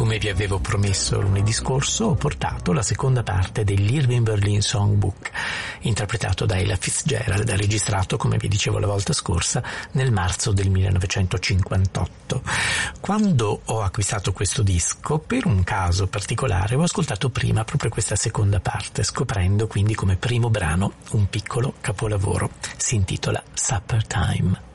Come vi avevo promesso lunedì scorso, ho portato la seconda parte dell'Irving Berlin Songbook, interpretato da Ella Fitzgerald, registrato, come vi dicevo la volta scorsa, nel marzo del 1958. Quando ho acquistato questo disco, per un caso particolare, ho ascoltato prima proprio questa seconda parte, scoprendo quindi come primo brano un piccolo capolavoro. Si intitola Supper Time.